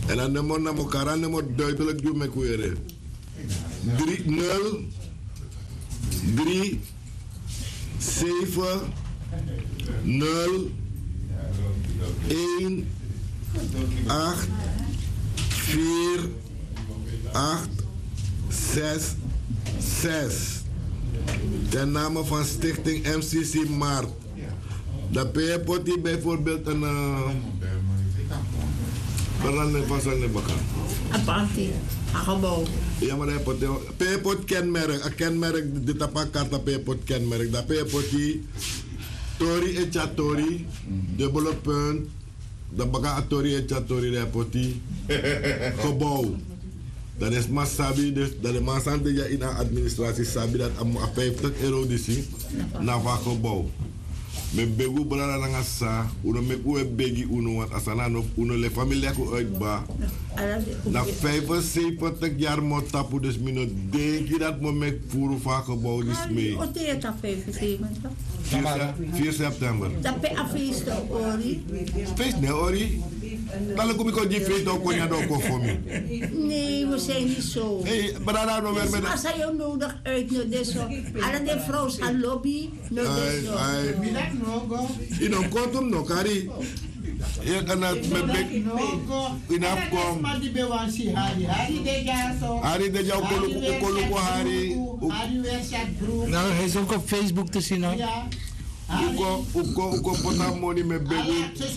En dan nemen we elkaar duidelijk doen met weer. 0 3 7 0 1 8 4 8 6 6. Ten name van Stichting MCC Maart. Dat ben je bijvoorbeeld een verandering van zijn bakka. Een party, een gebouw. Ja, maar dat is kenmerk. Een kenmerk, dit is een kaart dat kenmerk. Dat is Tori en Chatori, dubbele punt. Dat bakka Tori en Chatori, dat is gebouw. Dat is maar sabi, dus dat is maar sabi dat in de administratie sabi dat €50 disi na van gebouw. Met begu brada nanga sa, uno met uwe begi uno wat asana no uno le familie ko uitba. Na 75 jaar moet tapu dus mino denk je dat mo met voeren van gebouw is mee. Wat is het 75? 4 september. Dat ben afeest ori. Feest nee ori. Dan kom ik op die feest ook kon je dat ook voor me. Nee, we zijn niet zo. Hey, brada no weer met. Als hij jou nodig uit no deso. Alle de vrouwen gaan lobby no deso. Je dan komt hem nog, Harry. Je kan het met bek in afkom. Harry de jou koluko Harry. Nou, hij is ook op Facebook te zien, hoor. Uko potamoni met begu.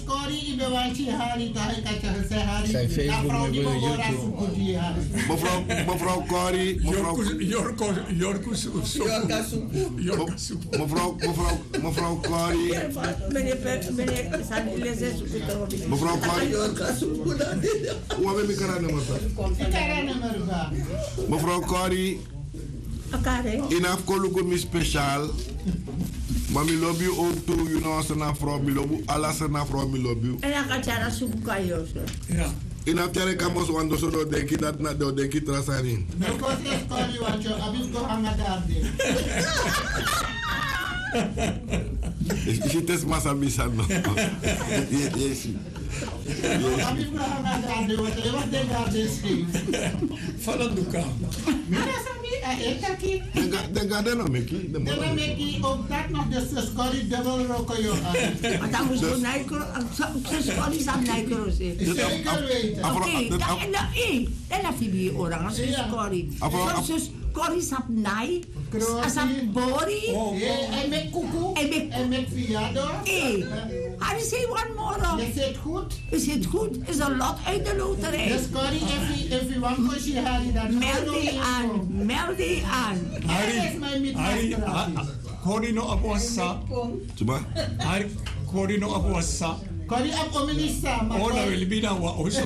Zijn Facebook met YouTube. Mevrouw Corrie. Mevrouw Corrie. Mevrouw Corrie. Hoe hebben we elkaar nummer? Mevrouw Corrie. In afkoluko mi speciaal. Maar mi lobby ook toe, you know, als een vrouw, mi lobby, alles een vrouw, mi lobby. En dan gaat je dat zoeken kan je zo. Ja. In afterre kamos wando so do denk je dat na do denk je trasarin. Is het is massa misano. Yes. Fala do carro. Den ga no meki. Den meki ook dat nog de scorie dubbel roken je aan. Maar dan moet je nijker, scorie zijn nijker ze. Zeker weten. Oké, dan heb je die orang, scorie. Dus scorie sap nai, asap bori. En met koekoek. En met fiado. Hij zei one more. Is het goed? Is het goed? Is een lot uit de loterij. De scorie even one kosje Harry dat. Meld die aan. Harry, Corrie no abuasa. Coba. Harry, Corrie no abuasa. Corrie op ominisa. Oh, nou wil je wa ozo.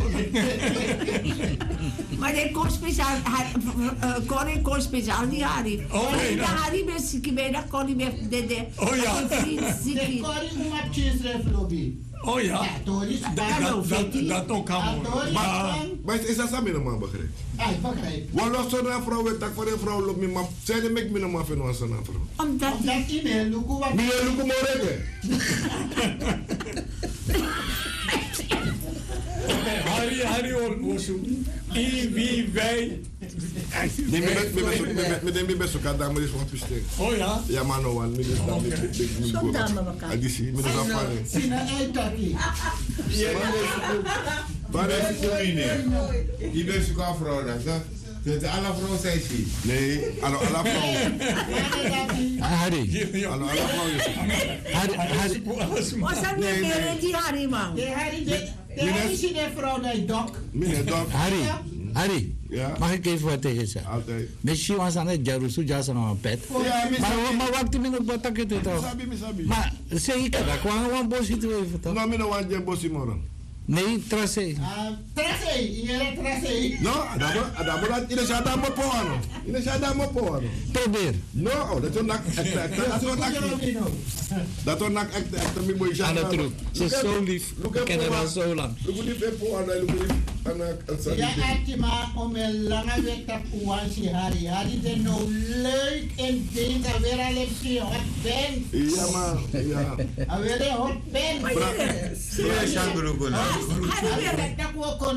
Maar hij komt speciaal, Corrie komt speciaal die Harry. Oh, nee. De Harry met zieke bij dat Corrie met de. Oh ja. De Corrie moet op cheese lobby. Oh ja. Dat ook allemaal. Maar is dat samen normaal begrepen? Ja, ik begrijp. Wat los zo'n vrouw weet dat voor een vrouw loopt me maar zij de mek me normaal vinden als een vrouw. Omdat die me luku wat. Me luku morege. Harry Olmosu. Wie wij. Met dem best ook dame is van piste. Oh ja. Ja maar no one minus dan ik zo'n dame elkaar. Adi zie met de afvalling. Sina eitaki. Waar is het mine? Die best ook afvrouw dat. Dat alle vrouwen zijn zie. Nee, alle vrouwen. Harry. Alle vrouwen. Harry. Wat zijn die Harry man? De Harry is de vrouw die dok. Meneer Dok. Harry. Ja. Mag ik even wat tegen zeggen? Altijd. Misschien was aan het jarusu jasa na pet. Maar wacht een minuut wat ik het toch. Maar zeg ik dat kwam een bos het even toch? Nou, me want je bossie morgen. Nee, tracé. Tracé, hier tracé. No, dat in de shada mo poano. In de shada mo poano. Probeer. No, dat is nak dat is nak. Dat is nak echt me boy shada. Aan de truc. Ze is zo lief. Ik ken haar al zo lang. Look at the poano, look at anak. Ja, het maar om een lange weg te puansi Harry. Harry is nou leuk en denkt dat weer al even hot bent. Ja man, ja. Weer hot bent. Ja, Shanguru. Harry werkt ook